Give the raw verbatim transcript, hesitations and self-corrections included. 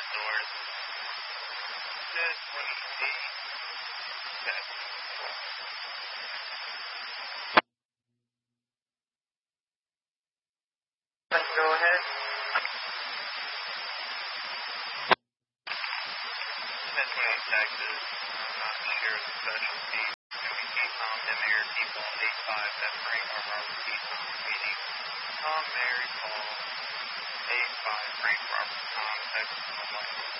stores. Just when you see that. Let's go ahead. That's when in Texas. I'm not sure the specialty. Maybe Keaton, them air people on eight five that bring our Robert Keaton meeting. Tom, Mary, Paul, eight five, Frank, Robert, Tom, Texas, Mobile.